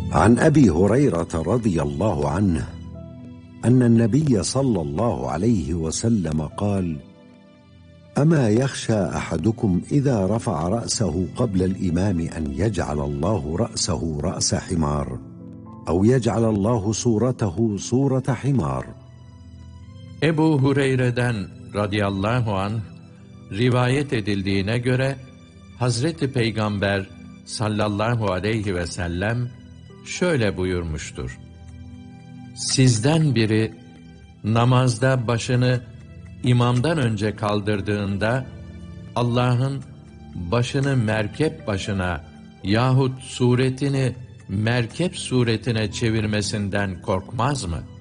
عن أبي هريرة رضي الله عنه أن النبي صلى الله عليه وسلم قال: أما يخشى أحدكم إذا رفع رأسه قبل الإمام أن يجعل الله رأسه رأس حمار أو يجعل الله صورته صورة حمار. Ebu Hureyre'den radıyallahu anh rivayet edildiğine göre Hazreti Peygamber sallallahu aleyhi ve sellem şöyle buyurmuştur: Sizden biri namazda başını imamdan önce kaldırdığında Allah'ın başını merkep başına yahut suretini merkep suretine çevirmesinden korkmaz mı?